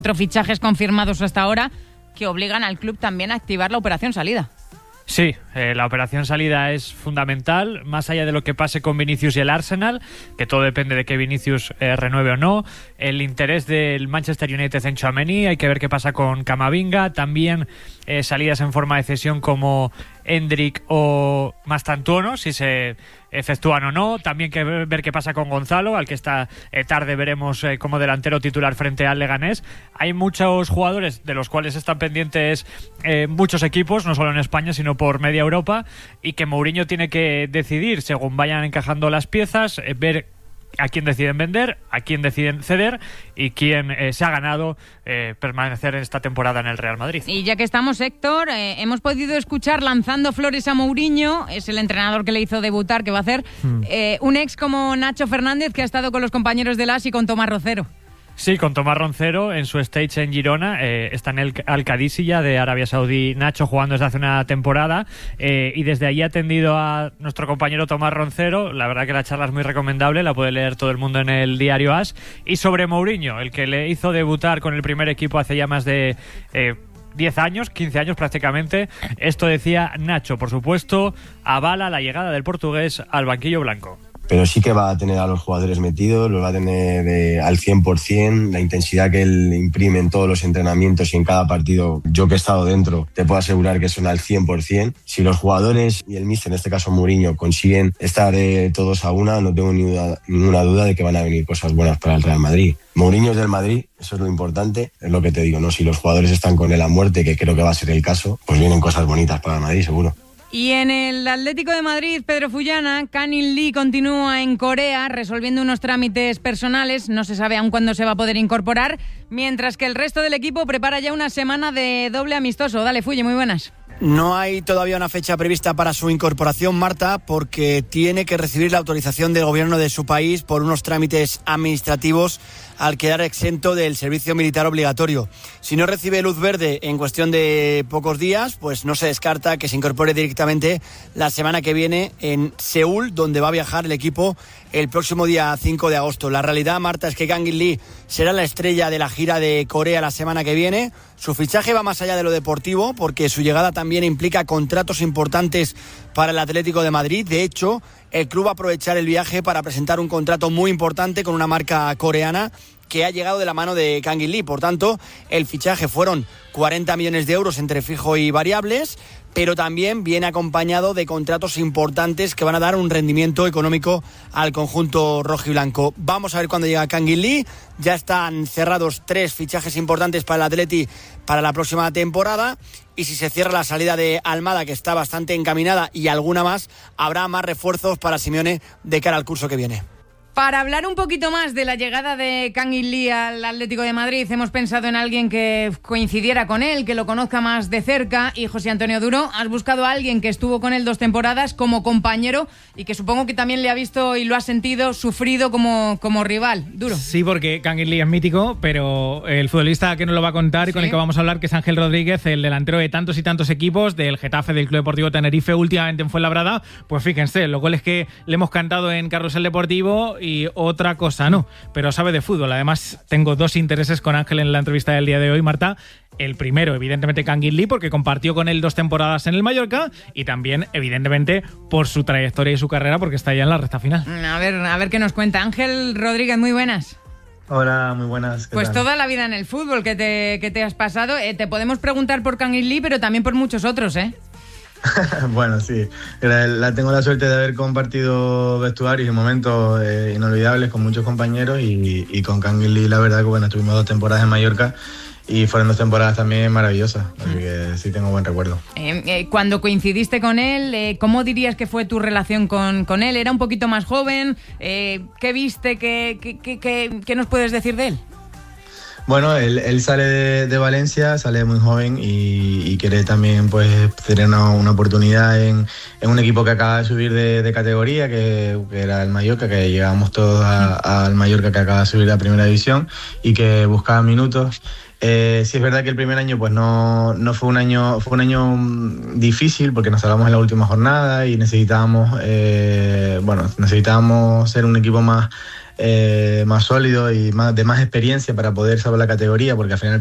4 fichajes confirmados hasta ahora que obligan al club también a activar la operación salida. Sí, la operación salida es fundamental, más allá de lo que pase con Vinicius y el Arsenal, que todo depende de que Vinicius renueve o no. El interés del Manchester United en Tchouaméni, hay que ver qué pasa con Camavinga. También salidas en forma de cesión como Endrick o Mastantuono, si se efectúan o no. También que ver qué pasa con Gonzalo, al que esta tarde veremos como delantero titular frente al Leganés. Hay muchos jugadores de los cuales están pendientes muchos equipos, no solo en España, sino por media Europa, y que Mourinho tiene que decidir según vayan encajando las piezas, ver a quién deciden vender, a quién deciden ceder y quién se ha ganado permanecer en esta temporada en el Real Madrid. Y ya que estamos, Héctor, hemos podido escuchar lanzando flores a Mourinho, es el entrenador que le hizo debutar, que va a hacer un ex como Nacho Fernández, que ha estado con los compañeros del AS y con Tomás Roncero. Sí, con Tomás Roncero en su stage en Girona, está en el Al-Qadisi ya de Arabia Saudí, Nacho jugando desde hace una temporada, y desde allí ha atendido a nuestro compañero Tomás Roncero. La verdad que la charla es muy recomendable, la puede leer todo el mundo en el diario AS. Y sobre Mourinho, el que le hizo debutar con el primer equipo hace ya más de 10 años, 15 años prácticamente, esto decía Nacho. Por supuesto, avala la llegada del portugués al banquillo blanco. Pero sí que va a tener a los jugadores metidos, los va a tener al 100%, la intensidad que él imprime en todos los entrenamientos y en cada partido. Yo que he estado dentro, te puedo asegurar que son al 100%. Si los jugadores y el míster, en este caso Mourinho, consiguen estar todos a una, no tengo ninguna duda de que van a venir cosas buenas para el Real Madrid. Mourinho es del Madrid, eso es lo importante, es lo que te digo, ¿no? Si los jugadores están con él a muerte, que creo que va a ser el caso, pues vienen cosas bonitas para el Madrid, seguro. Y en el Atlético de Madrid, Pedro Fullana, Kang-in Lee continúa en Corea resolviendo unos trámites personales, no se sabe aún cuándo se va a poder incorporar, mientras que el resto del equipo prepara ya una semana de doble amistoso. Dale, Fulle, muy buenas. No hay todavía una fecha prevista para su incorporación, Marta, porque tiene que recibir la autorización del gobierno de su país por unos trámites administrativos al quedar exento del servicio militar obligatorio. Si no recibe luz verde en cuestión de pocos días, pues no se descarta que se incorpore directamente la semana que viene en Seúl, donde va a viajar el equipo el próximo día 5 de agosto. La realidad, Marta, es que Kang-in Lee será la estrella de la gira de Corea la semana que viene. Su fichaje va más allá de lo deportivo, porque su llegada también implica contratos importantes para el Atlético de Madrid. De hecho, el club va a aprovechar el viaje para presentar un contrato muy importante con una marca coreana que ha llegado de la mano de Kang-in Lee. Por tanto, el fichaje fueron 40 millones de euros entre fijo y variables, pero también viene acompañado de contratos importantes que van a dar un rendimiento económico al conjunto rojiblanco. Vamos a ver cuándo llega Kang-in Lee. Ya están cerrados 3 fichajes importantes para el Atleti para la próxima temporada, y si se cierra la salida de Almada, que está bastante encaminada, y alguna más, habrá más refuerzos para Simeone de cara al curso que viene. Para hablar un poquito más de la llegada de Kang-in Lee al Atlético de Madrid, hemos pensado en alguien que coincidiera con él, que lo conozca más de cerca, y José Antonio Duro, has buscado a alguien que estuvo con él 2 temporadas como compañero y que supongo que también le ha visto y lo ha sentido sufrido como rival. Duro. Sí, porque Kang-in Lee es mítico, pero el futbolista que nos lo va a contar y con el que vamos a hablar, que es Ángel Rodríguez, el delantero de tantos y tantos equipos, del Getafe, del Club Deportivo Tenerife, últimamente en Fuenlabrada, pues fíjense, los goles que le hemos cantado en Carrusel Deportivo y otra cosa no, pero sabe de fútbol. Además, tengo 2 intereses con Ángel en la entrevista del día de hoy, Marta. El primero, evidentemente, Kang-in Lee, porque compartió con él 2 temporadas en el Mallorca, y también, evidentemente, por su trayectoria y su carrera, porque está ya en la recta final. A ver qué nos cuenta. Ángel Rodríguez, muy buenas. Hola, muy buenas. Pues tal? Toda la vida en el fútbol que te has pasado. Te podemos preguntar por Kang-in Lee, pero también por muchos otros, ¿eh? Bueno, sí. Tengo la suerte de haber compartido vestuarios y momentos inolvidables con muchos compañeros, y con Kang-in Lee, la verdad que bueno, estuvimos 2 temporadas en Mallorca y fueron 2 temporadas también maravillosas, así que sí tengo buen recuerdo. Cuando coincidiste con él, ¿cómo dirías que fue tu relación con él? ¿Era un poquito más joven? ¿Qué viste? ¿Qué nos puedes decir de él? Bueno, él sale de Valencia, sale muy joven y quiere también pues tener una oportunidad en un equipo que acaba de subir de categoría, que era el Mallorca, que llegábamos todos al Mallorca, que acaba de subir a Primera División y que buscaba minutos. Sí es verdad que el primer año pues no fue un año difícil, porque nos salvamos en la última jornada y necesitábamos ser un equipo más más sólido y de más experiencia para poder salvar la categoría, porque al final